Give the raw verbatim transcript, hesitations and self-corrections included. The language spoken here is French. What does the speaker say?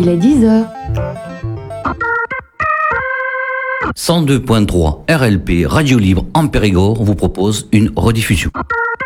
Il est dix heures. cent deux point trois R L P Radio Libre en Périgord vous propose une rediffusion.